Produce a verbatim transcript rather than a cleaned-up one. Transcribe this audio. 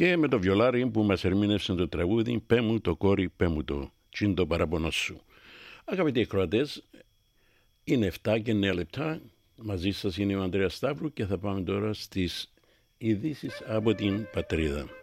και με το βιολάρι που μας ερμήνευσε το τραγούδι «Πέ μου το κόρη, πέ μου το, τσιν το παραπονό σου». Αγαπητοί ακροατές, είναι εφτά και εννέα λεπτά. Μαζί σας είναι ο Ανδρέας Σταύρου και θα πάμε τώρα στις ειδήσεις από την πατρίδα.